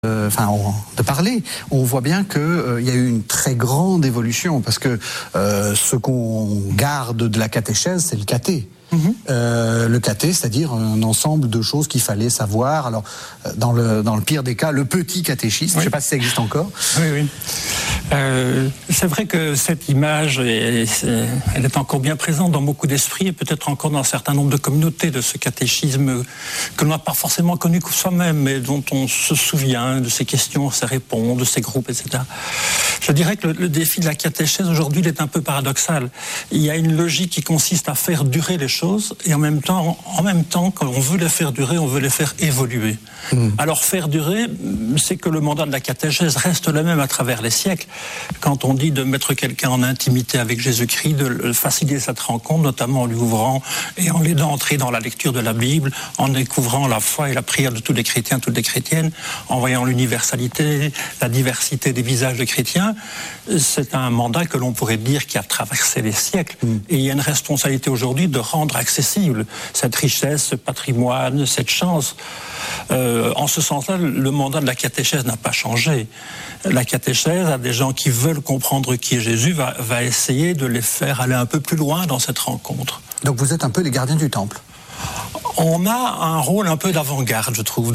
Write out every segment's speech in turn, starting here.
de parler, on voit bien qu'il y a eu une très grande évolution, parce que ce qu'on garde de la catéchèse, c'est le caté. Le caté, c'est-à-dire un ensemble de choses qu'il fallait savoir. Alors, dans le pire des cas, le petit catéchisme, je ne sais pas si ça existe encore. Oui. C'est vrai que cette image, elle est encore bien présente dans beaucoup d'esprits et peut-être encore dans un certain nombre de communautés de ce catéchisme que l'on n'a pas forcément connu que soi-même, mais dont on se souvient de ses questions, ses réponses, de ses groupes, etc. Je dirais que le défi de la catéchèse aujourd'hui, il est un peu paradoxal. Il y a une logique qui consiste à faire durer les choses et en même temps, quand on veut les faire durer, on veut les faire évoluer. Alors faire durer, c'est que le mandat de la catéchèse reste le même à travers les siècles. Quand on dit de mettre quelqu'un en intimité avec Jésus-Christ, de faciliter cette rencontre, notamment en lui ouvrant et en l'aidant à entrer dans la lecture de la Bible, en découvrant la foi et la prière de tous les chrétiens, toutes les chrétiennes, en voyant l'universalité, la diversité des visages des chrétiens, c'est un mandat que l'on pourrait dire qui a traversé les siècles. Et il y a une responsabilité aujourd'hui de rendre accessible cette richesse, ce patrimoine, cette chance. En ce sens-là, le mandat de la catéchèse n'a pas changé. La catéchèse, à des gens qui veulent comprendre qui est Jésus, va essayer de les faire aller un peu plus loin dans cette rencontre. Donc vous êtes un peu les gardiens du temple. On a un rôle un peu d'avant-garde, je trouve.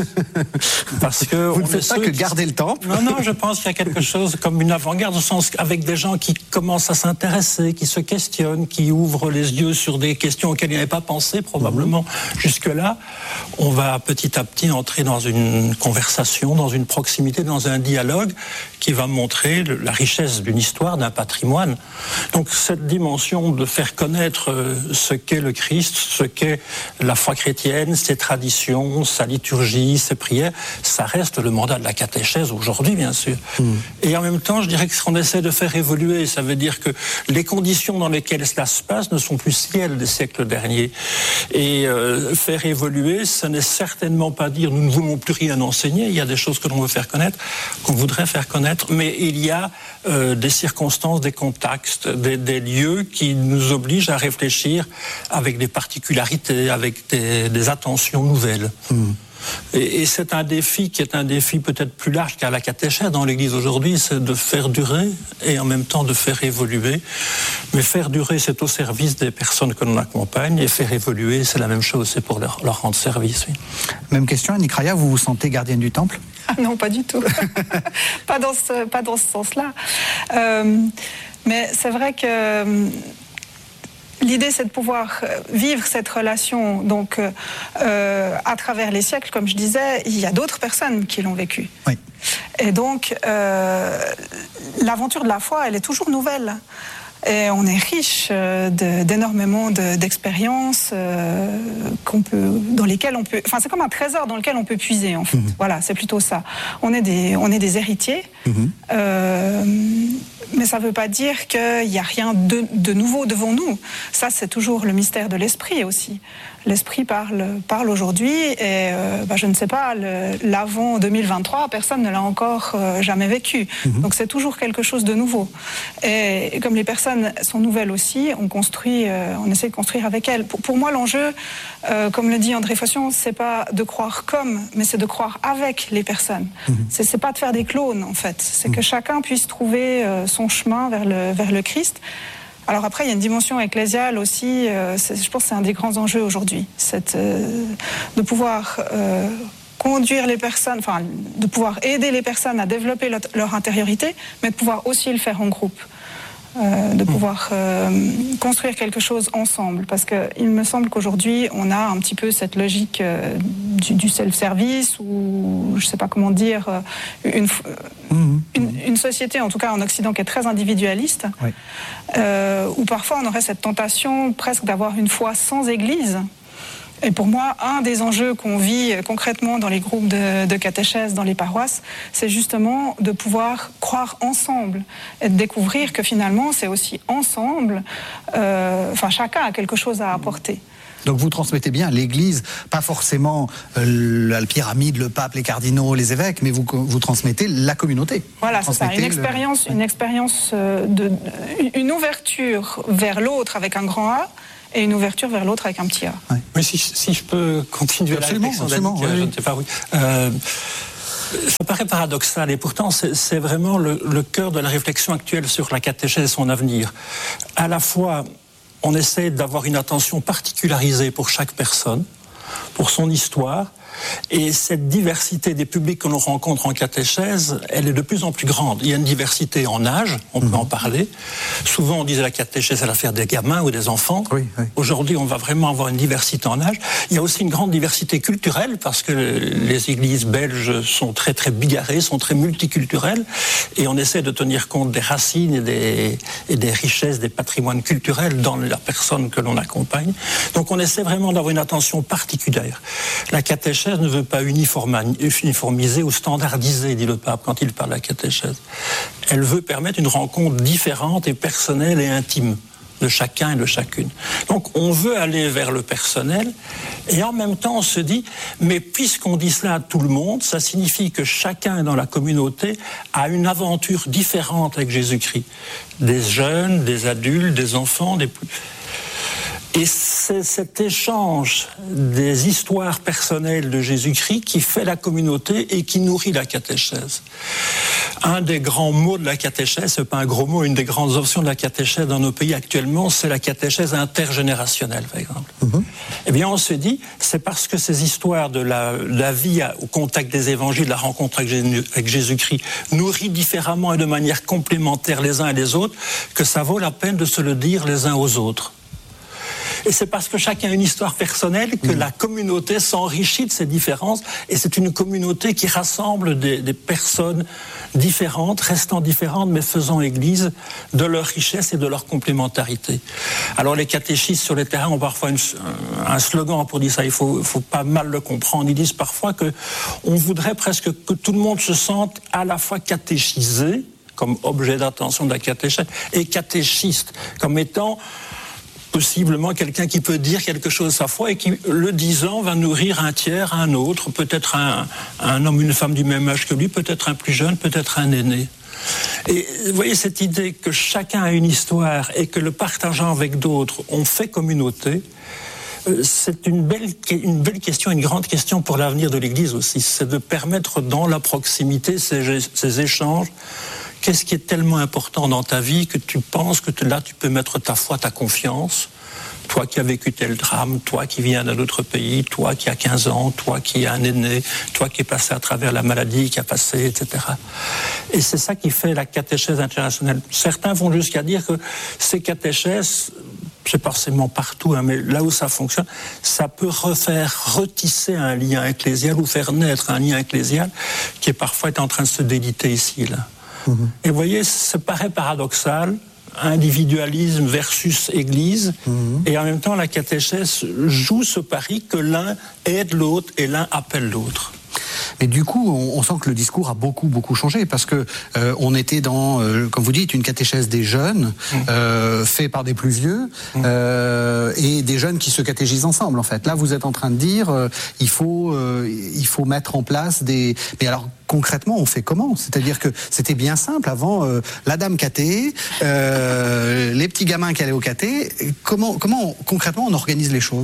Parce que vous ne faites pas que garder le temple. Non, je pense qu'il y a quelque chose comme une avant-garde, au sens avec des gens qui commencent à s'intéresser, qui se questionnent, qui ouvrent les yeux sur des questions auxquelles ils n'avaient pas pensé probablement jusque-là. On va petit à petit entrer dans une conversation, dans une proximité, dans un dialogue qui va montrer la richesse d'une histoire, d'un patrimoine. Donc cette dimension de faire connaître ce qu'est le Christ, ce qu'est la foi chrétienne, ses traditions, sa liturgie, ses prières, ça reste le mandat de la catéchèse aujourd'hui, bien sûr. Et en même temps, je dirais que ce qu'on essaie de faire évoluer, ça veut dire que les conditions dans lesquelles cela se passe ne sont plus celles des siècles derniers. Et faire évoluer, ce n'est certainement pas dire nous ne voulons plus rien enseigner, il y a des choses que l'on veut faire connaître, qu'on voudrait faire connaître, mais il y a des circonstances, des contextes, des lieux qui nous obligent à réfléchir avec des particularités, avec des attentions nouvelles. Et c'est un défi qui est un défi peut-être plus large qu'à la catéchèse dans l'Église aujourd'hui, c'est de faire durer et en même temps de faire évoluer. Mais faire durer, c'est au service des personnes que l'on accompagne, et faire évoluer, c'est la même chose, c'est pour leur rendre service. Oui. Même question, Annick Raya, vous vous sentez gardienne du temple ? Non, pas du tout. pas dans ce sens-là. Mais c'est vrai que l'idée, c'est de pouvoir vivre cette relation. Donc, à travers les siècles, comme je disais, il y a d'autres personnes qui l'ont vécu. Oui. Et donc, l'aventure de la foi, elle est toujours nouvelle. Et on est riche d'énormément d'expériences dans lesquelles on peut. Enfin, c'est comme un trésor dans lequel on peut puiser, en fait. Voilà, c'est plutôt ça. On est des héritiers. Mais ça ne veut pas dire qu'il n'y a rien de nouveau devant nous. Ça, c'est toujours le mystère de l'esprit aussi. L'esprit parle aujourd'hui et je ne sais pas, l'avant 2023, personne ne l'a encore jamais vécu. Donc c'est toujours quelque chose de nouveau. Et comme les personnes sont nouvelles aussi, on essaie de construire avec elles. Pour moi, l'enjeu, comme le dit André Faution, c'est pas de croire comme, mais c'est de croire avec les personnes. C'est pas de faire des clones, en fait. C'est que chacun puisse trouver son chemin vers le Christ. Alors après, il y a une dimension ecclésiale aussi, je pense que c'est un des grands enjeux aujourd'hui, de pouvoir conduire les personnes, enfin de pouvoir aider les personnes à développer leur intériorité, mais de pouvoir aussi le faire en groupe. De pouvoir construire quelque chose ensemble, parce qu'il me semble qu'aujourd'hui on a un petit peu cette logique du self-service, ou je ne sais pas comment dire, une société, en tout cas en Occident, qui est très individualiste, oui. Où parfois on aurait cette tentation presque d'avoir une foi sans église. Et pour moi, un des enjeux qu'on vit concrètement dans les groupes de catéchèse, dans les paroisses, c'est justement de pouvoir croire ensemble et de découvrir que finalement, c'est aussi ensemble, chacun a quelque chose à apporter. Donc vous transmettez bien l'Église, pas forcément la pyramide, le pape, les cardinaux, les évêques, mais vous transmettez la communauté. Voilà, c'est ça, une expérience, une ouverture vers l'autre avec un grand A, et une ouverture vers l'autre avec un petit A. Ouais. Mais si je peux continuer absolument, la réflexion d'Annick, je ne sais pas, oui. Ça paraît paradoxal et pourtant c'est vraiment le cœur de la réflexion actuelle sur la catéchèse et son avenir. À la fois, on essaie d'avoir une attention particularisée pour chaque personne, pour son histoire, et cette diversité des publics que l'on rencontre en catéchèse, elle est de plus en plus grande. Il y a une diversité en âge, on peut en parler. Souvent on disait la catéchèse c'est l'affaire des gamins ou des enfants. Oui. Aujourd'hui on va vraiment avoir une diversité en âge. Il y a aussi une grande diversité culturelle parce que les églises belges sont très très bigarrées, sont très multiculturelles et on essaie de tenir compte des racines et des richesses, des patrimoines culturels dans la personne que l'on accompagne. Donc on essaie vraiment d'avoir une attention particulière. La catéchèse ne veut pas uniformiser ou standardiser, dit le pape quand il parle de la catéchèse. Elle veut permettre une rencontre différente et personnelle et intime de chacun et de chacune. Donc on veut aller vers le personnel et en même temps on se dit, mais puisqu'on dit cela à tout le monde, ça signifie que chacun dans la communauté a une aventure différente avec Jésus-Christ. Des jeunes, des adultes, des enfants, Et c'est cet échange des histoires personnelles de Jésus-Christ qui fait la communauté et qui nourrit la catéchèse. Un des grands mots de la catéchèse, c'est pas un gros mot, une des grandes options de la catéchèse dans nos pays actuellement, c'est la catéchèse intergénérationnelle, par exemple. Eh bien, on se dit, c'est parce que ces histoires de la vie au contact des évangiles, la rencontre avec Jésus-Christ, nourrit différemment et de manière complémentaire les uns et les autres, que ça vaut la peine de se le dire les uns aux autres. Et c'est parce que chacun a une histoire personnelle que la communauté s'enrichit de ces différences. Et c'est une communauté qui rassemble des personnes différentes, restant différentes, mais faisant église de leur richesse et de leur complémentarité. Alors les catéchistes sur les terrains ont parfois un slogan pour dire ça. Il faut pas mal le comprendre. Ils disent parfois que on voudrait presque que tout le monde se sente à la fois catéchisé, comme objet d'attention de la catéchèse, et catéchiste, comme étant possiblement quelqu'un qui peut dire quelque chose de sa foi et qui, le disant, va nourrir un tiers, un autre, peut-être un homme, une femme du même âge que lui, peut-être un plus jeune, peut-être un aîné. Et vous voyez cette idée que chacun a une histoire et que le partageant avec d'autres, on fait communauté, c'est une belle question, une grande question pour l'avenir de l'Église aussi. C'est de permettre dans la proximité ces échanges. Qu'est-ce qui est tellement important dans ta vie que tu penses que là tu peux mettre ta foi, ta confiance, toi qui as vécu tel drame, toi qui viens d'un autre pays, toi qui as 15 ans, toi qui es un aîné, toi qui es passé à travers la maladie, qui a passé, etc. Et c'est ça qui fait la catéchèse internationale. Certains vont jusqu'à dire que ces catéchèses, c'est pas forcément partout, mais là où ça fonctionne, ça peut retisser un lien ecclésial ou faire naître un lien ecclésial qui parfois est en train de se déliter ici, là. Et vous voyez, ça paraît paradoxal, individualisme versus Église, et en même temps la catéchèse joue ce pari que l'un aide l'autre et l'un appelle l'autre. Mais du coup, on sent que le discours a beaucoup changé parce que on était dans, comme vous dites, une catéchèse des jeunes, fait par des plus vieux, et des jeunes qui se catéchisent ensemble. En fait, là, vous êtes en train de dire, il faut mettre en place des. Mais alors, concrètement, on fait comment ? C'est-à-dire que c'était bien simple avant, la dame cathée, les petits gamins qui allaient au caté. Comment concrètement on organise les choses ?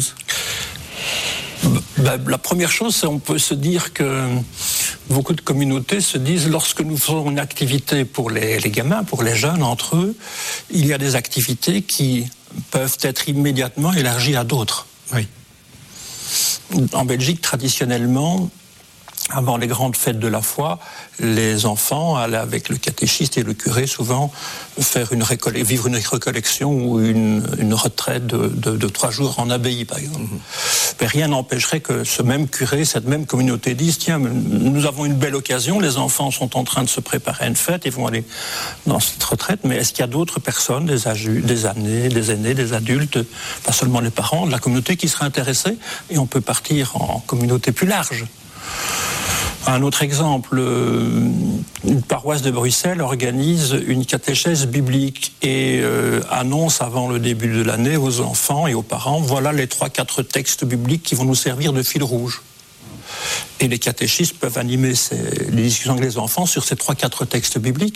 La première chose, c'est on peut se dire que beaucoup de communautés se disent, lorsque nous faisons une activité pour les gamins, pour les jeunes entre eux, il y a des activités qui peuvent être immédiatement élargies à d'autres. Oui. En Belgique, traditionnellement, avant les grandes fêtes de la foi, les enfants allaient avec le catéchiste et le curé souvent vivre une récollection ou une retraite de 3 jours en abbaye, par exemple. Mais rien n'empêcherait que ce même curé, cette même communauté dise, tiens, nous avons une belle occasion, les enfants sont en train de se préparer à une fête, ils vont aller dans cette retraite, mais est-ce qu'il y a d'autres personnes, des aînés, des adultes, pas seulement les parents, de la communauté qui seraient intéressés, et on peut partir en communauté plus large. Un autre exemple, une paroisse de Bruxelles organise une catéchèse biblique et annonce avant le début de l'année aux enfants et aux parents, voilà les 3-4 textes bibliques qui vont nous servir de fil rouge. Et les catéchistes peuvent animer les discussions avec les enfants sur ces 3-4 textes bibliques.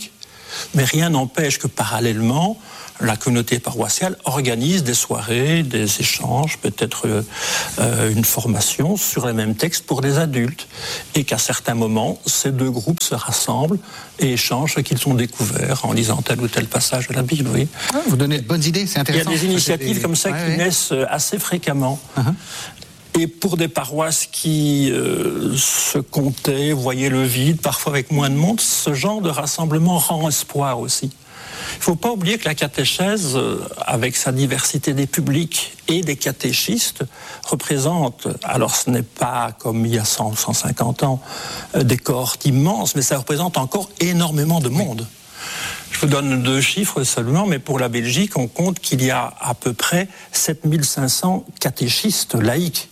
Mais rien n'empêche que parallèlement, la communauté paroissiale organise des soirées, des échanges, peut-être une formation sur les mêmes textes pour des adultes. Et qu'à certains moments, ces deux groupes se rassemblent et échangent ce qu'ils ont découvert en lisant tel ou tel passage de la Bible. Oui. Vous donnez de bonnes idées, c'est intéressant. Il y a des initiatives comme ça qui naissent assez fréquemment. Et pour des paroisses qui se comptaient, voyaient le vide, parfois avec moins de monde, ce genre de rassemblement rend espoir aussi. Il ne faut pas oublier que la catéchèse, avec sa diversité des publics et des catéchistes, représente, alors ce n'est pas comme il y a 100, 150 ans, des cohortes immenses, mais ça représente encore énormément de monde. Je vous donne 2 chiffres seulement, mais pour la Belgique, on compte qu'il y a à peu près 7500 catéchistes laïcs.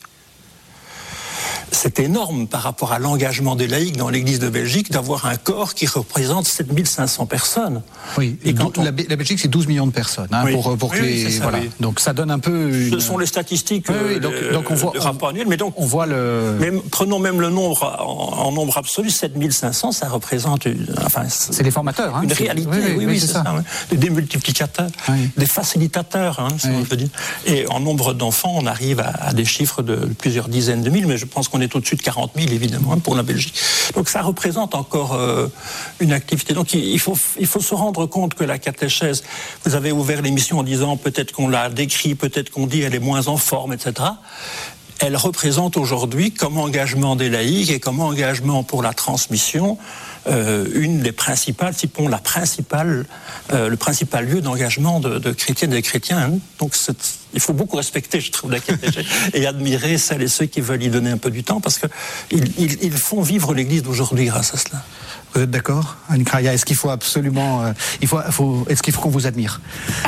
C'est énorme par rapport à l'engagement des laïcs dans l'Église de Belgique d'avoir un corps qui représente 7500 personnes. Oui, et la Belgique, c'est 12 millions de personnes. Oui. Pour que les, ça, voilà. Oui. Donc ça donne un peu... Ce sont les statistiques donc on voit, du rapport annuel. Mais donc, on voit prenons même le nombre en nombre absolu, 7500, ça représente... c'est les formateurs. Une réalité, oui, c'est ça. Des multiplicateurs, des facilitateurs, je veux dire. Et en nombre d'enfants, on arrive à des chiffres de plusieurs dizaines de mille, mais je pense qu'on est au-dessus de 40 000, évidemment, pour la Belgique. Donc ça représente encore une activité. Donc il faut se rendre compte que la catéchèse, vous avez ouvert l'émission en disant peut-être qu'on l'a décrit, peut-être qu'on dit elle est moins en forme, etc. Elle représente aujourd'hui, comme engagement des laïcs et comme engagement pour la transmission, une des principales, sinon le principal lieu d'engagement de chrétiennes et de chrétiens. Donc il faut beaucoup respecter, je trouve, la catéchèse et admirer celles et ceux qui veulent y donner un peu du temps, parce qu'ils font vivre l'Église d'aujourd'hui grâce à cela. Vous êtes d'accord, Annick Raya? Est-ce qu'il faut absolument... est-ce qu'il faut qu'on vous admire?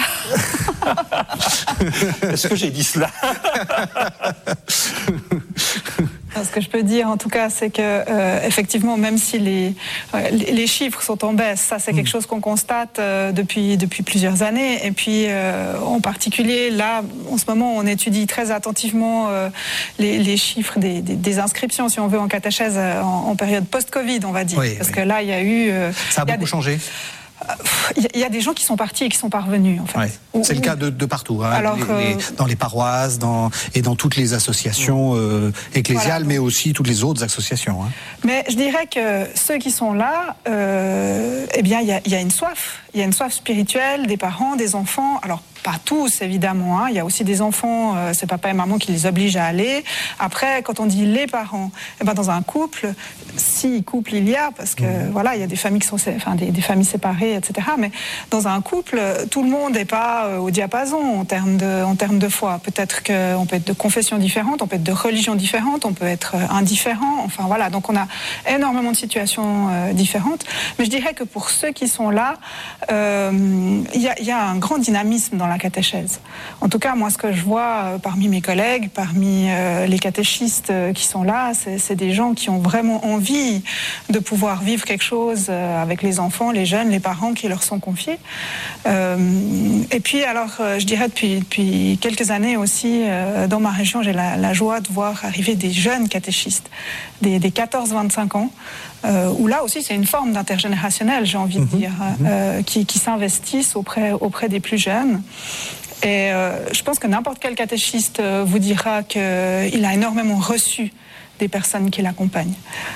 Est-ce que j'ai dit cela? Ce que je peux dire, en tout cas, c'est que effectivement, même si les chiffres sont en baisse, ça c'est quelque chose qu'on constate depuis plusieurs années. Et puis, en particulier, là, en ce moment, on étudie très attentivement les chiffres des inscriptions, si on veut, en catéchèse en période post-Covid, on va dire. Parce que là, il y a eu... ça a beaucoup changé. Il y a des gens qui sont partis et qui sont pas revenus, en fait. C'est le cas de partout, alors, dans les paroisses, dans toutes les associations ecclésiales, mais aussi toutes les autres associations. Mais je dirais que ceux qui sont là, eh bien, il y a une soif. Il y a une soif spirituelle des parents, des enfants. Alors, pas tous, évidemment. Il y a aussi des enfants, c'est papa et maman qui les obligent à aller. Après, quand on dit les parents, eh ben, dans un couple, si couple il y a, parce que voilà, il y a des familles qui sont, des familles séparées, etc. Mais dans un couple, tout le monde n'est pas au diapason en termes de foi. Peut-être qu'on peut être de confession différente, on peut être de religion différente, on peut être indifférent. Enfin voilà, donc on a énormément de situations différentes. Mais je dirais que pour ceux qui sont là, il y a un grand dynamisme dans la catéchèse. En tout cas, moi, ce que je vois parmi mes collègues, parmi les catéchistes qui sont là, c'est des gens qui ont vraiment envie de pouvoir vivre quelque chose avec les enfants, les jeunes, les parents qui leur sont confiés. Et puis, alors, je dirais depuis quelques années aussi, dans ma région, j'ai la joie de voir arriver des jeunes catéchistes, des 14-25 ans, où là aussi c'est une forme d'intergénérationnel, j'ai envie de dire, qui s'investissent auprès des plus jeunes. Et je pense que n'importe quel catéchiste vous dira qu'il a énormément reçu des personnes qui l'accompagnent.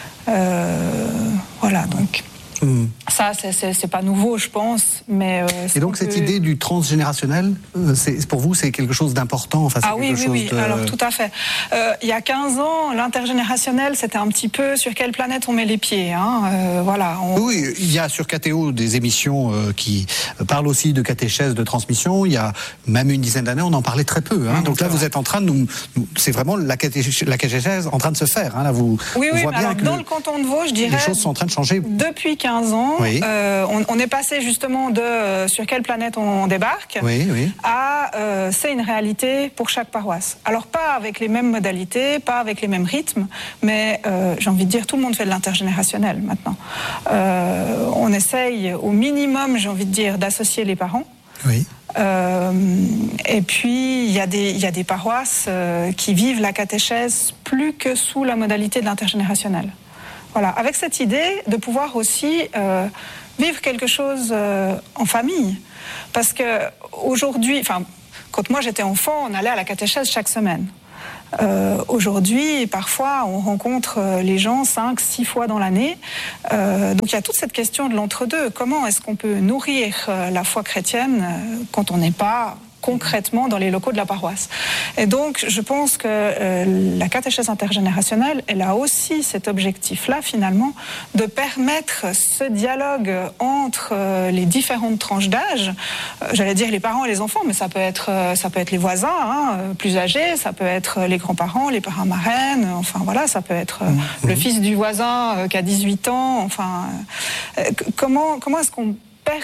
Voilà, donc... Ça, c'est pas nouveau, je pense, mais... Et donc cette idée du transgénérationnel, pour vous, c'est quelque chose d'important? Oui, alors tout à fait. Il y a 15 ans, l'intergénérationnel, c'était un petit peu sur quelle planète on met les pieds. Voilà. Oui, il y a sur KTO des émissions qui parlent aussi de catéchèse, de transmission. Il y a même une dizaine d'années, on en parlait très peu. Donc là, vous êtes en train de c'est vraiment la catéchèse en train de se faire. Là, on voit bien que dans le canton de Vaud, je dirais... Les choses sont en train de changer. Depuis 15 ans, on est passé justement de sur quelle planète on débarque à c'est une réalité pour chaque paroisse. Alors pas avec les mêmes modalités, pas avec les mêmes rythmes, mais j'ai envie de dire tout le monde fait de l'intergénérationnel maintenant. On essaye au minimum, j'ai envie de dire, d'associer les parents. Et puis il y a des paroisses qui vivent la catéchèse plus que sous la modalité de l'intergénérationnel. Voilà, avec cette idée de pouvoir aussi vivre quelque chose en famille. Parce que aujourd'hui, quand moi j'étais enfant, on allait à la catéchèse chaque semaine. Aujourd'hui, parfois, on rencontre les gens 5-6 fois dans l'année. Donc il y a toute cette question de l'entre-deux. Comment est-ce qu'on peut nourrir la foi chrétienne quand on n'est pas concrètement dans les locaux de la paroisse. Et donc, je pense que la catéchèse intergénérationnelle, elle a aussi cet objectif-là, finalement, de permettre ce dialogue entre les différentes tranches d'âge. J'allais dire les parents et les enfants, mais ça peut être les voisins, plus âgés, ça peut être les grands-parents, les parents marraines, enfin voilà, ça peut être le fils du voisin qui a 18 ans, enfin... Comment est-ce qu'on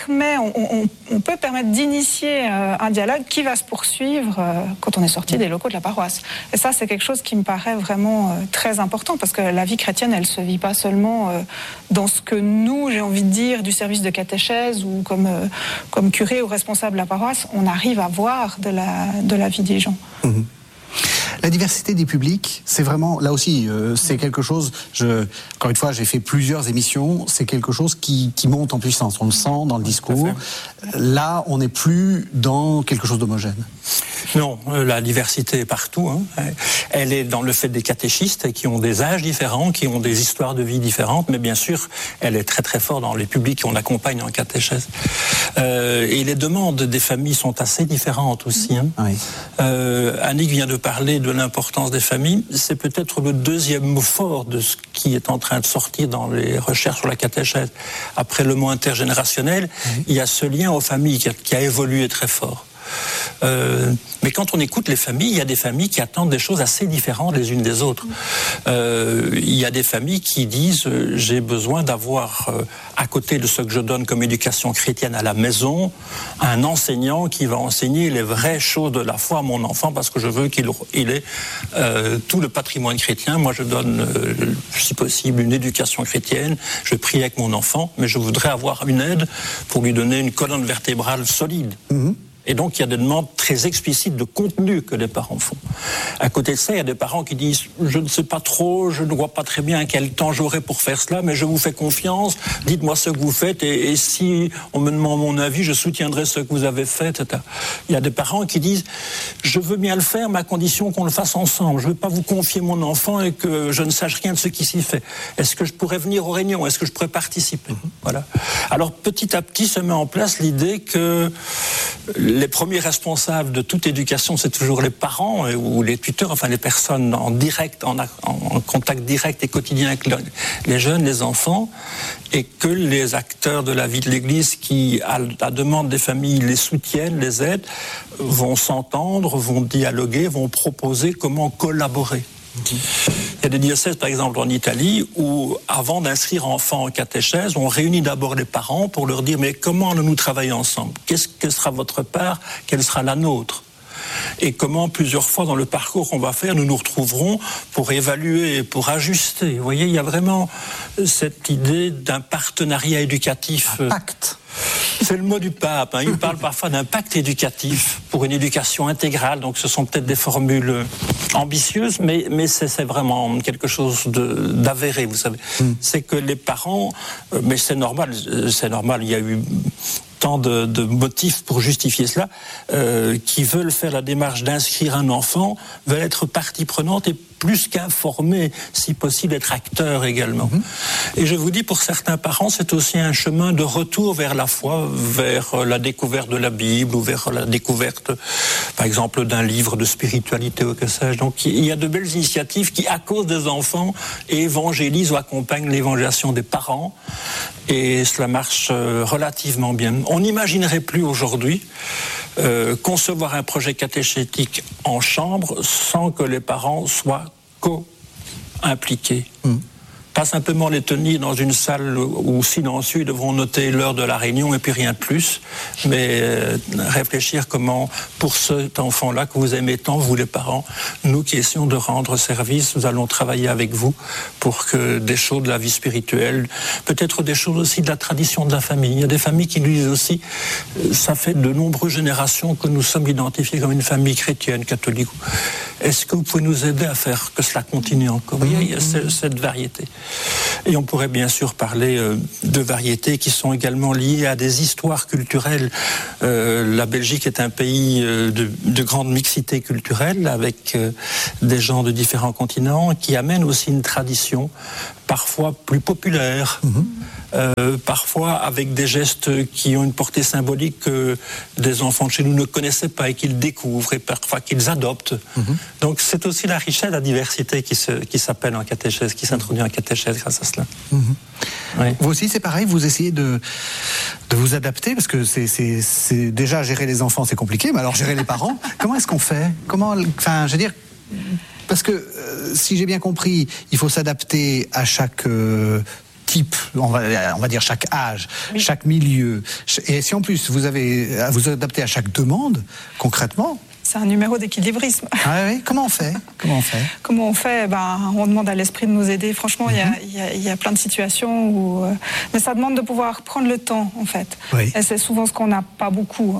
on peut permettre d'initier un dialogue qui va se poursuivre quand on est sorti des locaux de la paroisse. Et ça, c'est quelque chose qui me paraît vraiment très important, parce que la vie chrétienne, elle se vit pas seulement dans ce que nous, j'ai envie de dire, du service de catéchèse ou comme curé ou responsable de la paroisse, on arrive à voir de la vie des gens. Mmh. La diversité des publics, c'est vraiment, là aussi, c'est quelque chose, encore une fois, j'ai fait plusieurs émissions, c'est quelque chose qui monte en puissance, on le sent dans le discours. Là, on n'est plus dans quelque chose d'homogène. Non, la diversité est partout. Elle est dans le fait des catéchistes qui ont des âges différents, qui ont des histoires de vie différentes, mais bien sûr, elle est très très forte dans les publics qu'on accompagne en catéchèse. Et les demandes des familles sont assez différentes aussi. Oui. Annick vient de parler de l'importance des familles. C'est peut-être le deuxième mot fort de ce qui est en train de sortir dans les recherches sur la catéchèse. Après le mot intergénérationnel, il y a ce lien aux familles qui a évolué très fort. Mais quand on écoute les familles, il y a des familles qui attendent des choses assez différentes les unes des autres. Il y a des familles qui disent j'ai besoin d'avoir à côté de ce que je donne comme éducation chrétienne à la maison, un enseignant qui va enseigner les vraies choses de la foi à mon enfant, parce que je veux qu'il ait tout le patrimoine chrétien. Moi je donne si possible une éducation chrétienne, je prie avec mon enfant, mais je voudrais avoir une aide pour lui donner une colonne vertébrale solide. Et donc, il y a des demandes très explicites de contenu que les parents font. À côté de ça, il y a des parents qui disent « Je ne sais pas trop, je ne vois pas très bien quel temps j'aurai pour faire cela, mais je vous fais confiance, dites-moi ce que vous faites, et si on me demande mon avis, je soutiendrai ce que vous avez fait, etc. » Il y a des parents qui disent « Je veux bien le faire, mais à condition qu'on le fasse ensemble. Je ne veux pas vous confier mon enfant et que je ne sache rien de ce qui s'y fait. Est-ce que je pourrais venir aux réunions? Est-ce que je pourrais participer ?» Voilà. Alors, petit à petit, se met en place l'idée que les premiers responsables de toute éducation, c'est toujours les parents ou les tuteurs, enfin les personnes en direct, en contact direct et quotidien avec les jeunes, les enfants, et que les acteurs de la vie de l'Église qui, à la demande des familles, les soutiennent, les aident, vont s'entendre, vont dialoguer, vont proposer comment collaborer. Il y a des diocèses, par exemple en Italie, où avant d'inscrire enfants en catéchèse, on réunit d'abord les parents pour leur dire « mais comment allons-nous travailler ensemble? Quelle sera votre part? Quelle sera la nôtre ?» Et comment, plusieurs fois dans le parcours qu'on va faire, nous nous retrouverons pour évaluer et pour ajuster. Vous voyez, il y a vraiment cette idée d'un partenariat éducatif. Un pacte. C'est le mot du pape. Il parle parfois d'un pacte éducatif pour une éducation intégrale. Donc ce sont peut-être des formules ambitieuses, mais c'est vraiment quelque chose d'avéré, vous savez. C'est que les parents, mais c'est normal, il y a eu tant de motifs pour justifier cela, qui veulent faire la démarche d'inscrire un enfant, veulent être partie prenante et plus qu'informer, si possible, être acteur également. Et je vous dis, pour certains parents, c'est aussi un chemin de retour vers la foi, vers la découverte de la Bible ou vers la découverte, par exemple, d'un livre de spiritualité ou que sais-je. Donc il y a de belles initiatives qui, à cause des enfants, évangélisent ou accompagnent l'évangélisation des parents. Et cela marche relativement bien. On n'imaginerait plus aujourd'hui concevoir un projet catéchétique en chambre sans que les parents soient co-impliqués. Pas simplement les tenir dans une salle où silencieux, ils devront noter l'heure de la réunion et puis rien de plus, mais réfléchir comment, pour cet enfant-là que vous aimez tant, vous les parents, nous qui essayons de rendre service, nous allons travailler avec vous pour que des choses de la vie spirituelle, peut-être des choses aussi de la tradition de la famille. Il y a des familles qui nous disent aussi, ça fait de nombreuses générations que nous sommes identifiés comme une famille chrétienne, catholique. Est-ce que vous pouvez nous aider à faire que cela continue encore? Il y a cette variété. Et on pourrait bien sûr parler de variétés qui sont également liées à des histoires culturelles. La Belgique est un pays de grande mixité culturelle, avec des gens de différents continents, qui amènent aussi une tradition parfois plus populaire, parfois avec des gestes qui ont une portée symbolique que des enfants de chez nous ne connaissaient pas et qu'ils découvrent et parfois qu'ils adoptent. Donc c'est aussi la richesse, la diversité qui s'appelle en catéchèse, qui s'introduit en catéchèse grâce à cela. Oui. Vous aussi, c'est pareil, vous essayez de vous adapter, parce que c'est déjà gérer les enfants, c'est compliqué, mais alors gérer les parents, comment est-ce qu'on fait ? Enfin, je veux dire, parce que si j'ai bien compris, il faut s'adapter à chaque type, on va dire chaque âge, chaque milieu. Et si en plus vous avez à vous adapter à chaque demande, concrètement. C'est un numéro d'équilibrisme. Ah oui, comment on fait ? On demande à l'esprit de nous aider. Franchement, il y a plein de situations où... mais ça demande de pouvoir prendre le temps, en fait. Oui. Et c'est souvent ce qu'on n'a pas beaucoup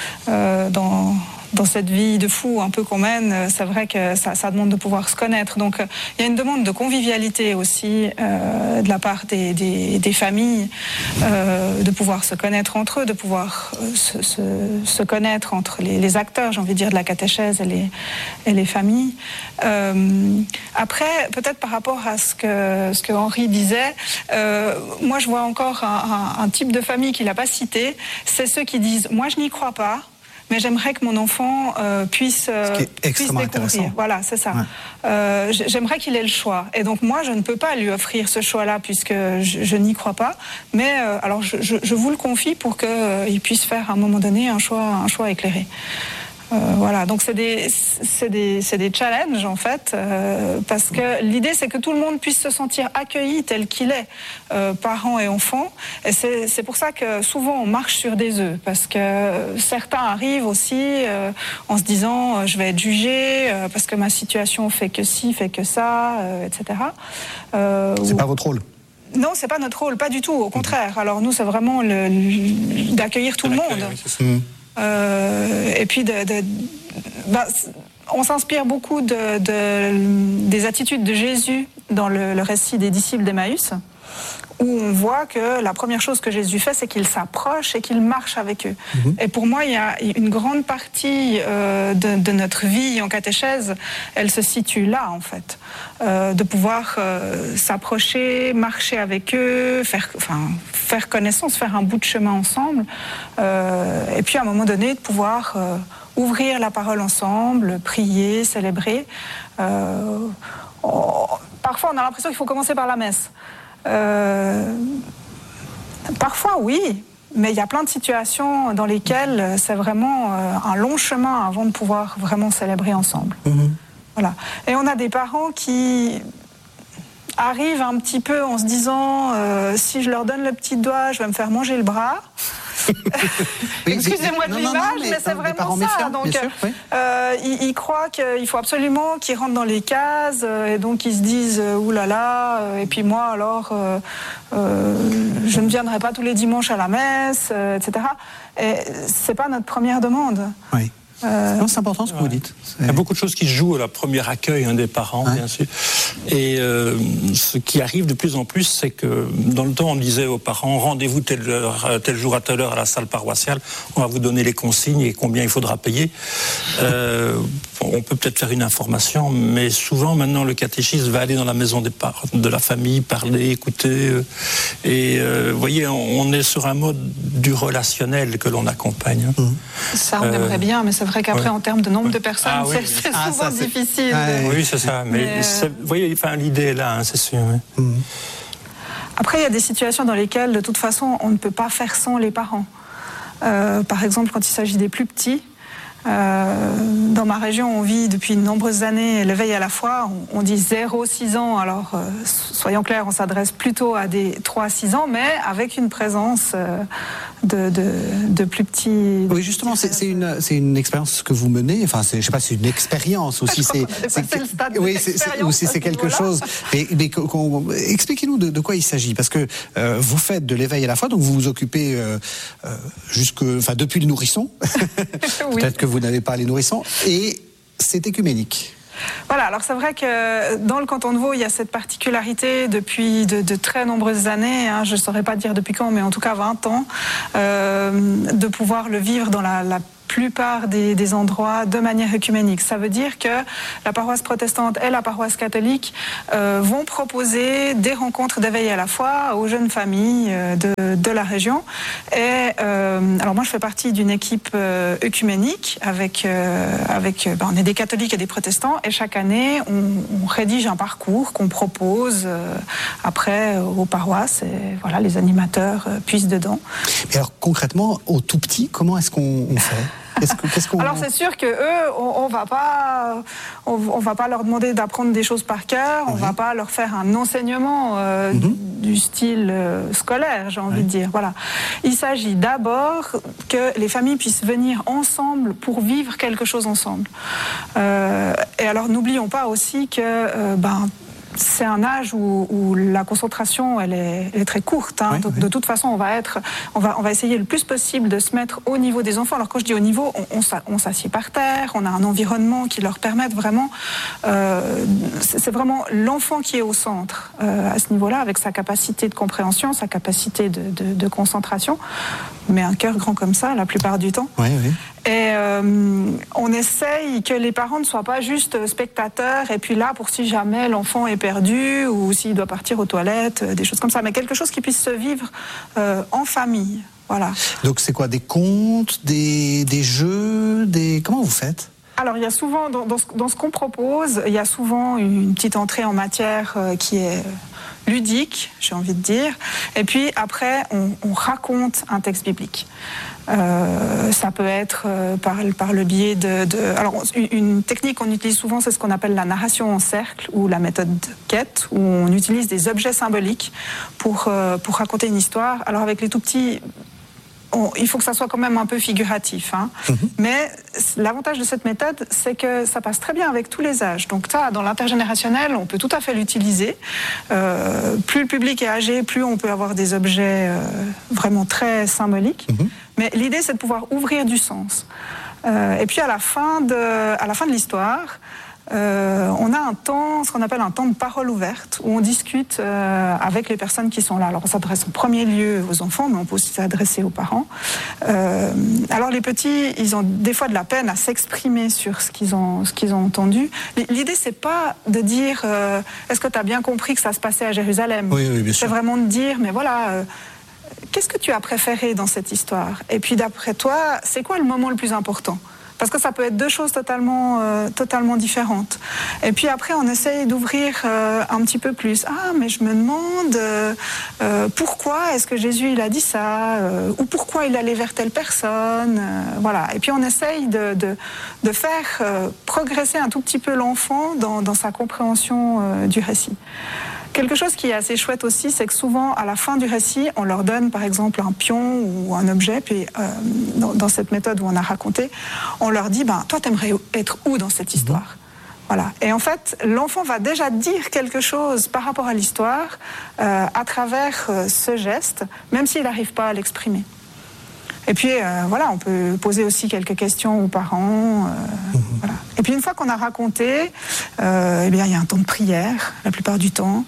dans cette vie de fou un peu qu'on mène. C'est vrai que ça demande de pouvoir se connaître. Donc, il y a une demande de convivialité aussi de la part des familles, de pouvoir se connaître entre eux, de pouvoir se connaître entre les acteurs, j'ai envie de dire, de la catéchèse et les familles. Après, peut-être par rapport à ce que Henri disait, moi je vois encore un type de famille qu'il n'a pas cité, c'est ceux qui disent « moi je n'y crois pas ». Mais j'aimerais que mon enfant puisse découvrir. Voilà, c'est ça. Ouais. J'aimerais qu'il ait le choix. Et donc moi, je ne peux pas lui offrir ce choix-là puisque je n'y crois pas. Mais alors, je vous le confie pour qu'il puisse faire à un moment donné un choix éclairé. Voilà, donc c'est des challenges en fait, parce que l'idée c'est que tout le monde puisse se sentir accueilli tel qu'il est, parents et enfants. Et c'est pour ça que souvent on marche sur des œufs, parce que certains arrivent aussi en se disant je vais être jugé parce que ma situation fait que ci, fait que ça, etc. C'est pas votre rôle. Non, c'est pas notre rôle, pas du tout. Au contraire. Alors nous, c'est vraiment d'accueillir tout le monde. Oui, et puis on s'inspire beaucoup des attitudes de Jésus dans le récit des disciples d'Emmaüs, où on voit que la première chose que Jésus fait, c'est qu'il s'approche et qu'il marche avec eux. Et pour moi, il y a une grande partie de notre vie en catéchèse, elle se situe là, en fait. De pouvoir s'approcher, marcher avec eux, faire connaissance, faire un bout de chemin ensemble. Et puis, à un moment donné, de pouvoir ouvrir la parole ensemble, prier, célébrer. Parfois, on a l'impression qu'il faut commencer par la messe. Parfois oui, mais il y a plein de situations dans lesquelles c'est vraiment un long chemin avant de pouvoir vraiment célébrer ensemble. Voilà. Et on a des parents qui arrivent un petit peu en se disant si je leur donne le petit doigt, je vais me faire manger le bras. Excusez-moi de l'image, mais c'est vraiment ça. Donc, ils croient qu'il faut absolument qu'ils rentrent dans les cases, et donc ils se disent oulala, et puis moi alors, je ne viendrai pas tous les dimanches à la messe, etc. Et c'est pas notre première demande. Oui. Non, c'est important ce que vous dites. Il y a beaucoup de choses qui se jouent à la première accueil des parents, bien sûr. Et ce qui arrive de plus en plus, c'est que dans le temps, on disait aux parents, rendez-vous tel jour à telle heure à la salle paroissiale, on va vous donner les consignes et combien il faudra payer. On peut peut-être faire une information, mais souvent maintenant le catéchisme va aller dans la maison de la famille, parler, écouter. Vous voyez, on est sur un mode du relationnel que l'on accompagne. Ça, on aimerait bien, mais c'est vrai qu'après, en termes de nombre de personnes, c'est souvent difficile. Oui, c'est ça. Mais vous voyez, l'idée est là, c'est sûr. Après, il y a des situations dans lesquelles, de toute façon, on ne peut pas faire sans les parents. Par exemple, quand il s'agit des plus petits, dans ma région, on vit depuis de nombreuses années l'éveil à la foi. On dit 0-6 ans, alors soyons clairs, on s'adresse plutôt à des 3-6 ans, mais avec une présence de plus petits. Oui, justement, c'est une expérience que vous menez. Enfin, je sais pas, c'est une expérience aussi. C'est quelque chose. Mais expliquez-nous de quoi il s'agit, parce que vous faites de l'éveil à la foi, donc vous vous occupez depuis le nourrisson. Oui. Peut-être que vous n'avez pas les nourrissons, et c'est écuménique. Voilà, alors c'est vrai que dans le canton de Vaud, il y a cette particularité depuis de très nombreuses années, hein, je ne saurais pas dire depuis quand, mais en tout cas 20 ans, de pouvoir le vivre dans la plupart des endroits de manière œcuménique. Ça veut dire que la paroisse protestante et la paroisse catholique vont proposer des rencontres d'éveil à la foi aux jeunes familles de la région. Et alors moi, je fais partie d'une équipe œcuménique avec on est des catholiques et des protestants, et chaque année, on rédige un parcours qu'on propose après aux paroisses, et voilà, les animateurs puissent dedans. Et alors concrètement, au tout petit, comment est-ce qu'on fait ? Alors c'est sûr que eux, on va pas leur demander d'apprendre des choses par cœur, on va pas leur faire un enseignement du style scolaire, j'ai envie de dire. Voilà. Il s'agit d'abord que les familles puissent venir ensemble pour vivre quelque chose ensemble. Et alors n'oublions pas aussi que c'est un âge où la concentration elle est très courte. Hein. Donc, de toute façon, on va essayer le plus possible de se mettre au niveau des enfants. Alors quand je dis au niveau, on s'assied par terre, on a un environnement qui leur permette vraiment. C'est vraiment l'enfant qui est au centre à ce niveau-là, avec sa capacité de compréhension, sa capacité de concentration. Mais un cœur grand comme ça, la plupart du temps. Oui. Et on essaye que les parents ne soient pas juste spectateurs et puis là pour si jamais l'enfant est perdu ou s'il doit partir aux toilettes, des choses comme ça, mais quelque chose qui puisse se vivre en famille. Voilà. Donc c'est quoi, des contes, des jeux, comment vous faites ? Alors il y a souvent, dans ce qu'on propose, il y a souvent une petite entrée en matière qui est ludique, j'ai envie de dire, et puis après on raconte un texte biblique. Ça peut être par le biais alors une technique qu'on utilise souvent, c'est ce qu'on appelle la narration en cercle ou la méthode Quête, où on utilise des objets symboliques pour raconter une histoire. Alors avec les tout petits, il faut que ça soit quand même un peu figuratif, hein. Mais l'avantage de cette méthode, c'est que ça passe très bien avec tous les âges. Donc ça, dans l'intergénérationnel, on peut tout à fait l'utiliser. Plus le public est âgé, plus on peut avoir des objets vraiment très symboliques. Mais l'idée, c'est de pouvoir ouvrir du sens. Et puis à la fin de l'histoire, on a un temps, ce qu'on appelle un temps de parole ouverte, où on discute avec les personnes qui sont là. Alors on s'adresse en premier lieu aux enfants, mais on peut aussi s'adresser aux parents. Alors les petits, ils ont des fois de la peine à s'exprimer sur ce qu'ils ont entendu. L'idée, c'est pas de dire est-ce que tu as bien compris que ça se passait à Jérusalem ? Oui, bien sûr. C'est vraiment de dire, mais voilà, qu'est-ce que tu as préféré dans cette histoire ? Et puis d'après toi, c'est quoi le moment le plus important ? Parce que ça peut être deux choses totalement différentes. Et puis après, on essaye d'ouvrir un petit peu plus. Ah, mais je me demande pourquoi est-ce que Jésus il a dit ça, ou pourquoi il allait vers telle personne. Voilà. Et puis on essaye de faire progresser un tout petit peu l'enfant dans sa compréhension du récit. Quelque chose qui est assez chouette aussi, c'est que souvent, à la fin du récit, on leur donne, par exemple, un pion ou un objet, puis dans cette méthode où on a raconté, on leur dit, toi, t'aimerais être où dans cette histoire ? Voilà. Et en fait, l'enfant va déjà dire quelque chose par rapport à l'histoire à travers ce geste, même s'il n'arrive pas à l'exprimer. Et puis, voilà, on peut poser aussi quelques questions aux parents. Voilà. Et puis, une fois qu'on a raconté, il y a un temps de prière, la plupart du temps.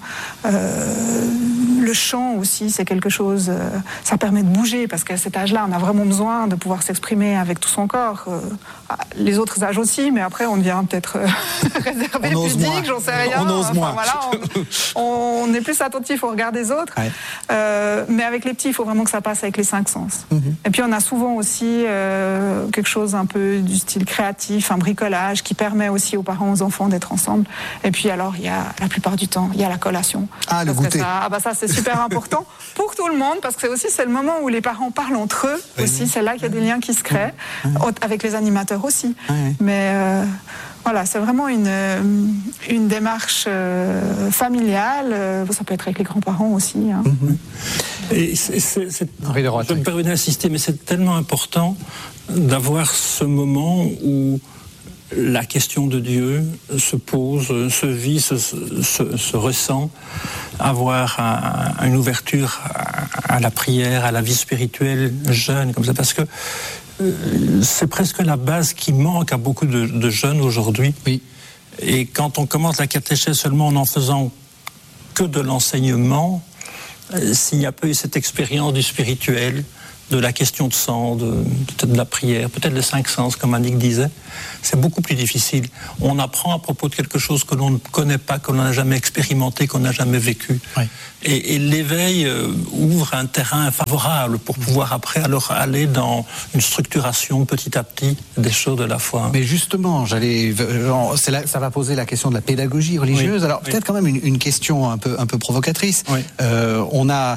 Le chant aussi, c'est quelque chose... ça permet de bouger, parce qu'à cet âge-là, on a vraiment besoin de pouvoir s'exprimer avec tout son corps. Les autres âges aussi, mais après, on devient peut-être réservé, pudique, j'en sais rien. On ose moins. Voilà, on est plus attentif au regard des autres. Ouais. Mais avec les petits, il faut vraiment que ça passe avec les 5 sens. Et puis, on a souvent aussi quelque chose un peu du style créatif, un bricolage qui permet aussi aux parents, aux enfants d'être ensemble. Et puis alors, il y a la plupart du temps, il y a la collation. Ah, le goûter. Ça, c'est super important pour tout le monde, parce que c'est le moment où les parents parlent entre eux aussi. C'est là qu'il y a des liens qui se créent, avec les animateurs aussi. Mais voilà, c'est vraiment une démarche familiale. Ça peut être avec les grands-parents aussi. Hein. Et je me permets d'insister, mais c'est tellement important d'avoir ce moment où la question de Dieu se pose, se vit, se ressent, avoir une ouverture à la prière, à la vie spirituelle jeune, comme ça, parce que c'est presque la base qui manque à beaucoup de jeunes aujourd'hui. Oui. Et quand on commence la catéchèse seulement en faisant que de l'enseignement, s'il n'y a pas eu cette expérience du spirituel, de la question de sang, peut-être de la prière, peut-être les 5 sens, comme Annick disait, c'est beaucoup plus difficile. On apprend à propos de quelque chose que l'on ne connaît pas, que l'on n'a jamais expérimenté, qu'on n'a jamais vécu. Oui. Et l'éveil ouvre un terrain favorable pour pouvoir après alors aller dans une structuration petit à petit des choses de la foi. Mais justement, ça va poser la question de la pédagogie religieuse. Oui. Alors peut-être quand même une question un peu provocatrice. Oui. On a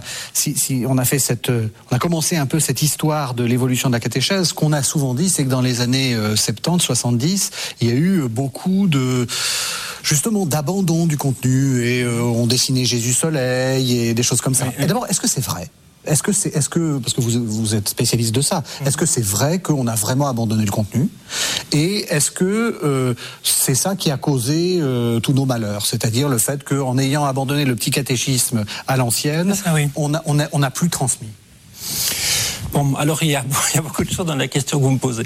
commencé un peu cette histoire de l'évolution de la catéchèse. Ce qu'on a souvent dit, c'est que dans les années 70, 70, il y a eu beaucoup justement d'abandon du contenu et on dessinait Jésus soleil et des choses comme ça. Et d'abord, est-ce que c'est vrai ? Est-ce que parce que vous êtes spécialiste de ça, est-ce que c'est vrai qu'on a vraiment abandonné le contenu ? Et est-ce que c'est ça qui a causé tous nos malheurs ? C'est-à-dire le fait qu'en ayant abandonné le petit catéchisme à l'ancienne, on n'a plus transmis. Bon, alors il y a beaucoup de choses dans la question que vous me posez.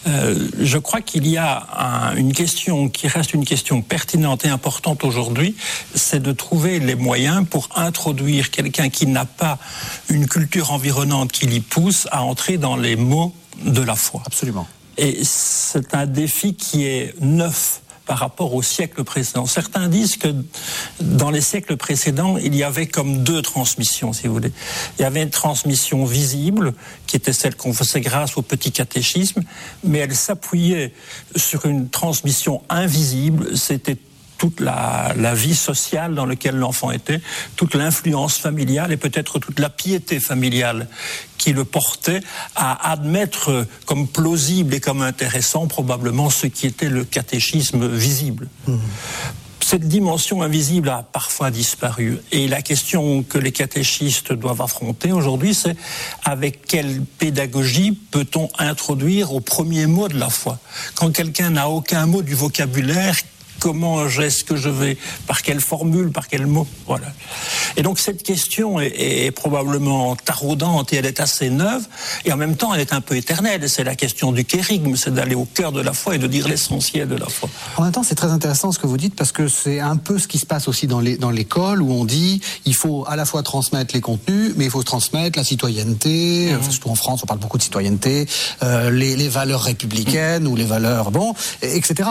Je crois qu'il y a une question qui reste une question pertinente et importante aujourd'hui, c'est de trouver les moyens pour introduire quelqu'un qui n'a pas une culture environnante qui l'y pousse à entrer dans les mots de la foi. Absolument. Et c'est un défi qui est neuf par rapport au siècle précédent. Certains disent que dans les siècles précédents, il y avait comme 2 transmissions, si vous voulez. Il y avait une transmission visible, qui était celle qu'on faisait grâce au petit catéchisme, mais elle s'appuyait sur une transmission invisible, c'était toute la vie sociale dans laquelle l'enfant était, toute l'influence familiale et peut-être toute la piété familiale qui le portait à admettre comme plausible et comme intéressant probablement ce qui était le catéchisme visible. Cette dimension invisible a parfois disparu. Et la question que les catéchistes doivent affronter aujourd'hui, c'est avec quelle pédagogie peut-on introduire au premier mot de la foi ? Quand quelqu'un n'a aucun mot du vocabulaire, comment est-ce que je vais, par quelle formule, par quel mot, voilà. Et donc cette question est probablement taraudante et elle est assez neuve, et en même temps elle est un peu éternelle. C'est la question du kérygme, c'est d'aller au cœur de la foi et de dire l'essentiel de la foi. En même temps, c'est très intéressant ce que vous dites, parce que c'est un peu ce qui se passe aussi dans l'école, où on dit il faut à la fois transmettre les contenus, mais il faut transmettre la citoyenneté, surtout en France, on parle beaucoup de citoyenneté, les valeurs républicaines ou les valeurs, etc.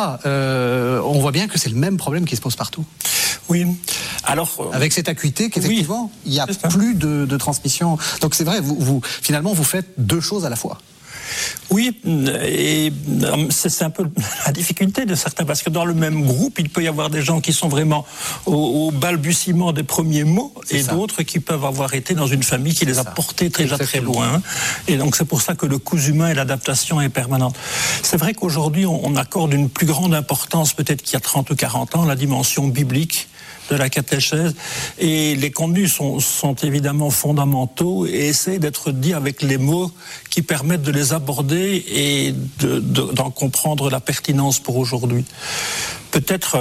On voit bien que c'est le même problème qui se pose partout. Oui. Alors, avec cette acuité qu'effectivement, il n'y a plus de transmission. Donc c'est vrai, finalement, vous faites 2 choses à la fois. Oui, et c'est un peu la difficulté de certains, parce que dans le même groupe, il peut y avoir des gens qui sont vraiment au balbutiement des premiers mots, et d'autres qui peuvent avoir été dans une famille qui les a portés déjà très loin. Et donc c'est pour ça que le coût humain et l'adaptation est permanente. C'est vrai qu'aujourd'hui, on accorde une plus grande importance, peut-être qu'il y a 30 ou 40 ans, la dimension biblique de la catéchèse, et les contenus sont évidemment fondamentaux et essaient d'être dits avec les mots qui permettent de les aborder et d'en comprendre la pertinence pour aujourd'hui. Peut-être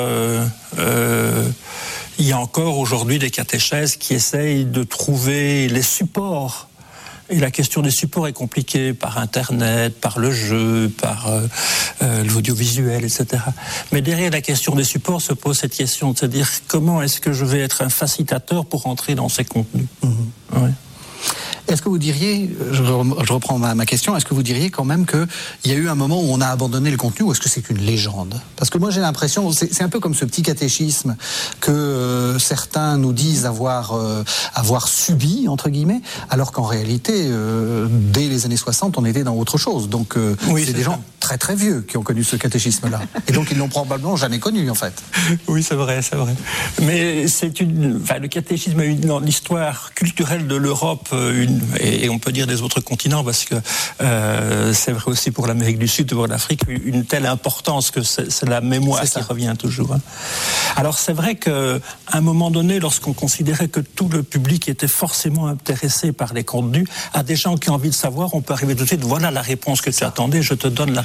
il y a encore aujourd'hui des catéchèses qui essayent de trouver les supports. Et la question des supports est compliquée par Internet, par le jeu, par l'audiovisuel, etc. Mais derrière la question des supports se pose cette question de se dire comment est-ce que je vais être un facilitateur pour entrer dans ces contenus. Ouais. Est-ce que vous diriez, je reprends ma question, est-ce que vous diriez quand même qu'il y a eu un moment où on a abandonné le contenu, ou est-ce que c'est une légende ? Parce que moi j'ai l'impression, c'est un peu comme ce petit catéchisme que certains nous disent avoir subi, entre guillemets, alors qu'en réalité, dès les années 60, on était dans autre chose. Donc c'est des gens très très vieux qui ont connu ce catéchisme-là. Et donc ils l'ont probablement jamais connu, en fait. Oui, c'est vrai. Mais le catéchisme a eu dans l'histoire culturelle de l'Europe et on peut dire des autres continents, parce que c'est vrai aussi pour l'Amérique du Sud, pour l'Afrique, une telle importance que c'est la mémoire qui revient toujours. Alors c'est vrai qu'à un moment donné, lorsqu'on considérait que tout le public était forcément intéressé par les contenus, à des gens qui ont envie de savoir, on peut arriver tout de suite, voilà la réponse que tu attendais, je te donne la réponse.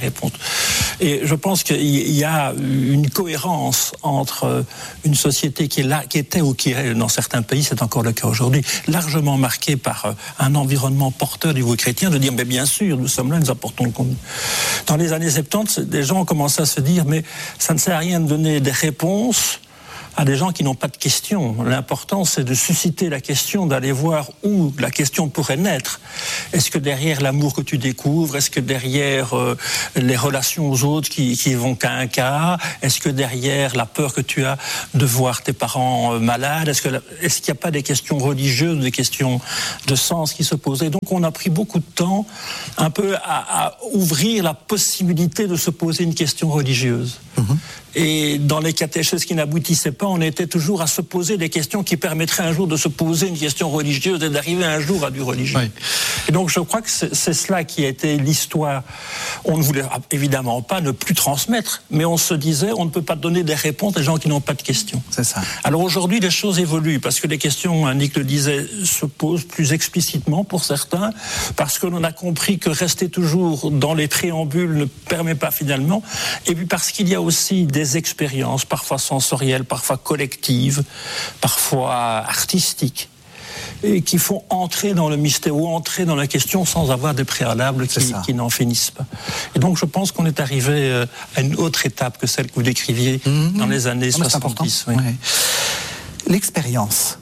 réponse. Et je pense qu'il y a une cohérence entre une société qui est là, qui était ou qui est dans certains pays, c'est encore le cas aujourd'hui, largement marquée par un environnement porteur du niveau chrétien, de dire mais bien sûr, nous sommes là, nous apportons le contenu. Dans les années 70, des gens ont commencé à se dire mais ça ne sert à rien de donner des réponses à des gens qui n'ont pas de questions. L'important, c'est de susciter la question, d'aller voir où la question pourrait naître. Est-ce que derrière l'amour que tu découvres, est-ce que derrière les relations aux autres qui vont qu'à un cas, est-ce que derrière la peur que tu as de voir tes parents malades, est-ce qu'il n'y a pas des questions religieuses, des questions de sens qui se posaient? Donc on a pris beaucoup de temps un peu à ouvrir la possibilité de se poser une question religieuse. Et dans les catéchèses qui n'aboutissaient pas, on était toujours à se poser des questions qui permettraient un jour de se poser une question religieuse et d'arriver un jour à du religieux. Oui. Et donc je crois que c'est cela qui a été l'histoire. On ne voulait évidemment pas ne plus transmettre, mais on se disait on ne peut pas donner des réponses à des gens qui n'ont pas de questions. C'est ça. Alors aujourd'hui les choses évoluent parce que les questions, Nick le disait, se posent plus explicitement pour certains, parce que l'on a compris que rester toujours dans les préambules ne permet pas finalement, et puis parce qu'il y a aussi des expériences, parfois sensorielles, parfois collectives, parfois artistiques, et qui font entrer dans le mystère ou entrer dans la question sans avoir des préalables qui n'en finissent pas. Et donc je pense qu'on est arrivé à une autre étape que celle que vous décriviez dans les années 70. Oui. Ouais. L'expérience.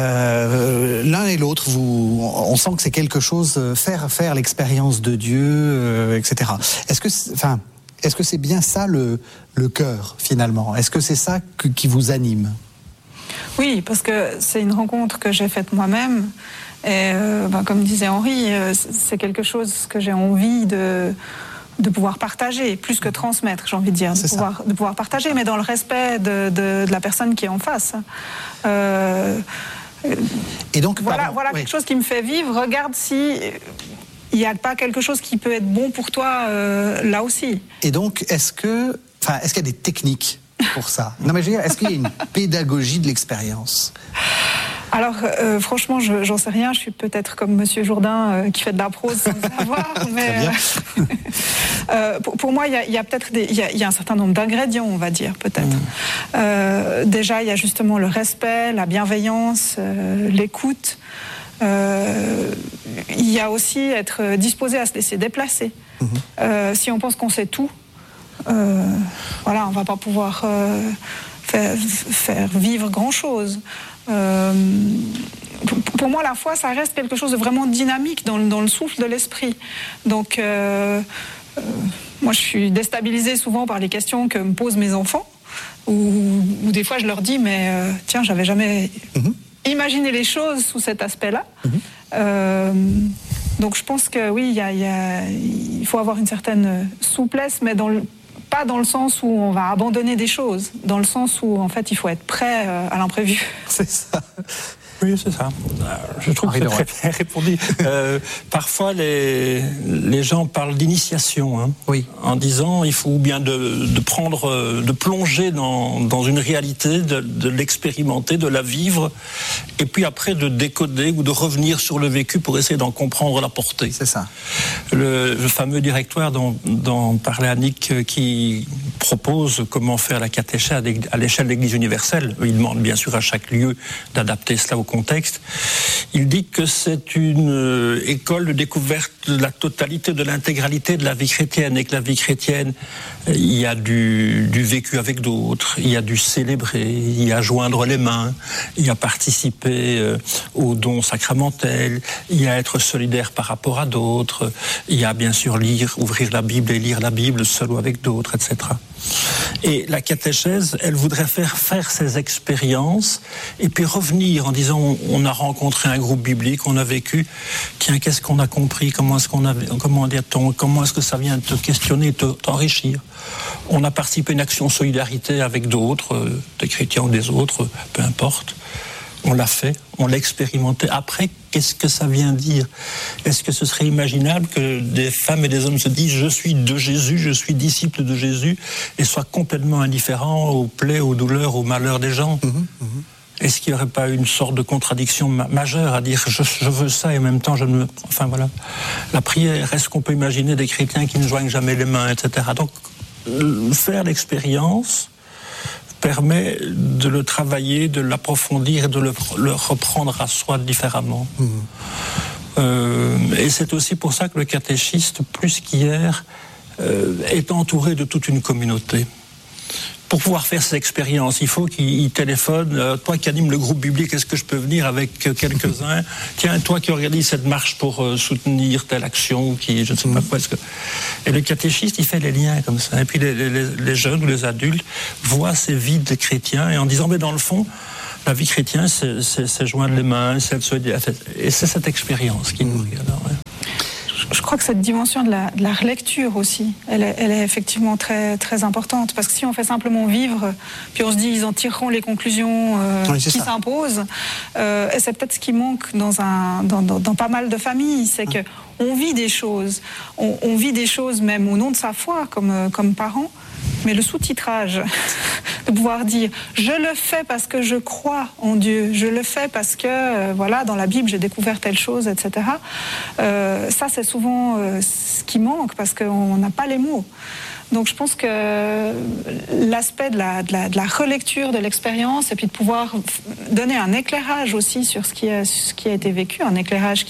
L'un et l'autre, on sent que c'est quelque chose, faire l'expérience de Dieu, etc. Est-ce que c'est bien ça le cœur, finalement? Est-ce que c'est ça qui vous anime? Oui, parce que c'est une rencontre que j'ai faite moi-même. Et comme disait Henri, c'est quelque chose que j'ai envie de pouvoir partager, plus que transmettre, j'ai envie de dire. De pouvoir partager, mais dans le respect de la personne qui est en face. Et donc, voilà quelque chose qui me fait vivre. Regarde si... il n'y a pas quelque chose qui peut être bon pour toi là aussi. Et donc, est-ce qu'il y a des techniques pour ça? Non, mais je veux dire, est-ce qu'il y a une pédagogie de l'expérience? Alors, franchement, j'en sais rien. Je suis peut-être comme Monsieur Jourdain qui fait de la prose sans le savoir. Mais pour moi, il y a peut-être il y a un certain nombre d'ingrédients, on va dire, peut-être. Déjà, il y a justement le respect, la bienveillance, l'écoute. Il y a aussi être disposé à se laisser déplacer. Si on pense qu'on sait tout, on va pas pouvoir faire vivre grand-chose. Pour moi, la foi, ça reste quelque chose de vraiment dynamique dans le souffle de l'esprit. Donc, moi, je suis déstabilisée souvent par les questions que me posent mes enfants, ou des fois, je leur dis, mais tiens, j'avais jamais... imaginer les choses sous cet aspect-là. Donc je pense que oui, il faut avoir une certaine souplesse, mais pas dans le sens où on va abandonner des choses, dans le sens où en fait il faut être prêt à l'imprévu. C'est ça. Oui, c'est ça. Je trouve que c'est très bien répondu. Parfois, les gens parlent d'initiation, en disant il faut bien de plonger dans une réalité, de l'expérimenter, de la vivre, et puis après de décoder ou de revenir sur le vécu pour essayer d'en comprendre la portée. C'est ça. Le fameux directoire dont parlait Annick, qui propose comment faire la catéchèse à l'échelle de l'Église universelle. Il demande bien sûr à chaque lieu d'adapter cela au contexte. Il dit que c'est une école de découverte de la totalité, de l'intégralité de la vie chrétienne, et que la vie chrétienne, il y a du vécu avec d'autres, il y a du célébrer, il y a joindre les mains, il y a participer aux dons sacramentels, il y a être solidaire par rapport à d'autres, il y a bien sûr ouvrir la Bible et lire la Bible seul ou avec d'autres, etc. Et la catéchèse, elle voudrait faire ces expériences et puis revenir en disant on a rencontré un groupe biblique, on a vécu, tiens, qu'est-ce qu'on a compris, comment est-ce que ça vient te questionner, t'enrichir. On a participé à une action solidarité avec d'autres, des chrétiens ou des autres, peu importe. On l'a fait, on l'a expérimenté. Après, qu'est-ce que ça vient dire? Est-ce que ce serait imaginable que des femmes et des hommes se disent « je suis de Jésus, je suis disciple de Jésus » et soient complètement indifférents aux plaies, aux douleurs, aux malheurs des gens? Est-ce qu'il n'y aurait pas une sorte de contradiction majeure à dire je veux ça et en même temps je ne veux... Enfin voilà. La prière, est-ce qu'on peut imaginer des chrétiens qui ne joignent jamais les mains, etc. Donc faire l'expérience permet de le travailler, de l'approfondir et de le reprendre à soi différemment. Et c'est aussi pour ça que le catéchiste, plus qu'hier, est entouré de toute une communauté. Pour pouvoir faire cette expérience, il faut qu'il téléphone. Toi qui anime le groupe biblique, est-ce que je peux venir avec quelques-uns? Tiens, toi qui organise cette marche pour soutenir telle action, qui je ne sais pas quoi. Et le catéchiste, il fait les liens comme ça. Et puis les jeunes ou les adultes voient ces vies de chrétiens et en disant, mais dans le fond, la vie chrétienne, c'est joindre les mains, et c'est cette expérience qui nous regarde. Ouais. Je crois que cette dimension de la relecture aussi, elle est effectivement très, très importante. Parce que si on fait simplement vivre, puis on se dit ils en tireront les conclusions qui s'imposent, et c'est peut-être ce qui manque dans pas mal de familles, c'est qu'on vit des choses. On vit des choses même au nom de sa foi, comme parents. Mais le sous-titrage, de pouvoir dire « je le fais parce que je crois en Dieu, je le fais parce que, voilà, dans la Bible, j'ai découvert telle chose, etc. » Ça, c'est souvent ce qui manque parce qu'on n'a pas les mots. Donc je pense que l'aspect de la relecture de l'expérience et puis de pouvoir donner un éclairage aussi sur ce qui a été vécu, un éclairage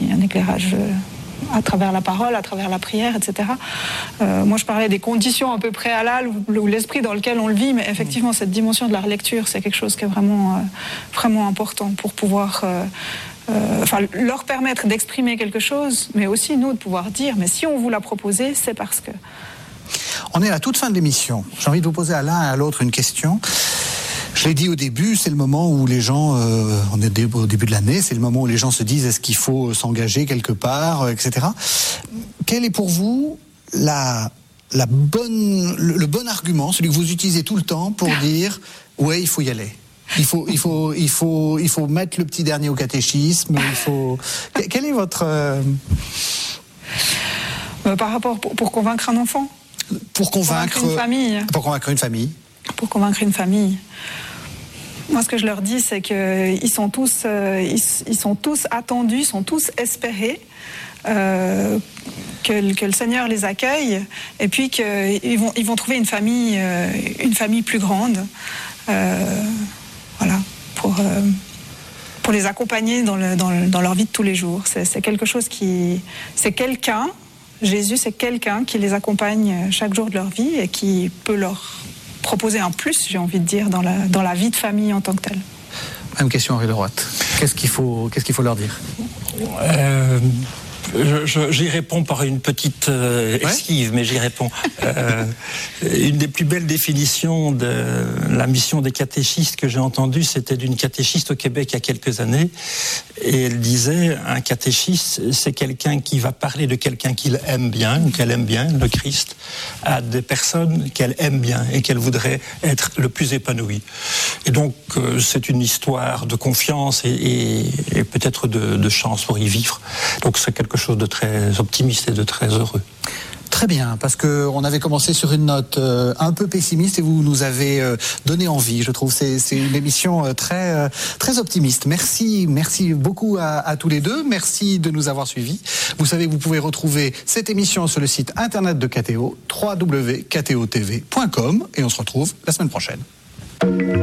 à travers la parole, à travers la prière, etc. Moi, je parlais des conditions un peu préalables ou l'esprit dans lequel on le vit, mais effectivement, cette dimension de la relecture, c'est quelque chose qui est vraiment, vraiment important pour pouvoir leur permettre d'exprimer quelque chose, mais aussi, nous, de pouvoir dire, mais si on vous l'a proposé, c'est parce que... On est à la toute fin de l'émission. J'ai envie de vous poser à l'un et à l'autre une question. Je l'ai dit au début, c'est le moment où les gens, on est au début de l'année, c'est le moment où les gens se disent est-ce qu'il faut s'engager quelque part, etc. Quel est pour vous le bon argument, celui que vous utilisez tout le temps pour dire ouais, il faut y aller. Il faut mettre le petit dernier au catéchisme. Quel est votre par rapport pour convaincre un enfant, pour convaincre une famille. Pour convaincre une famille. Moi, ce que je leur dis, c'est qu'ils sont tous attendus, ils sont tous espérés que le Seigneur les accueille, et puis qu'ils vont trouver une famille plus grande, voilà, pour les accompagner dans leur vie de tous les jours. C'est quelque chose Jésus, c'est quelqu'un qui les accompagne chaque jour de leur vie et qui peut leur proposer un plus, j'ai envie de dire, dans la vie de famille en tant que telle. Même question, Henri Leroy. Qu'est-ce qu'il faut leur dire? J'y réponds par une petite esquive, mais j'y réponds. Une des plus belles définitions de la mission des catéchistes que j'ai entendue, c'était d'une catéchiste au Québec il y a quelques années, et elle disait, un catéchiste, c'est quelqu'un qui va parler de quelqu'un qu'il aime bien, ou qu'elle aime bien, le Christ, à des personnes qu'elle aime bien et qu'elle voudrait être le plus épanouie. Et donc, c'est une histoire de confiance et peut-être de chance pour y vivre. Donc, c'est quelque chose de très optimiste et de très heureux. Très bien, parce qu'on avait commencé sur une note un peu pessimiste et vous nous avez donné envie, je trouve. C'est une émission très, très optimiste. Merci beaucoup à tous les deux. Merci de nous avoir suivis. Vous savez, vous pouvez retrouver cette émission sur le site internet de KTO, www.ktotv.com, et on se retrouve la semaine prochaine.